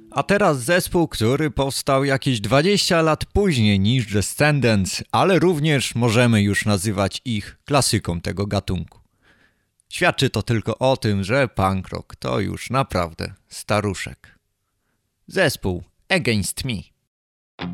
A teraz zespół, który powstał jakieś 20 lat później niż Descendants, ale również możemy już nazywać ich klasyką tego gatunku. Świadczy to tylko o tym, że punk rock to już naprawdę staruszek. Zespół Against Me.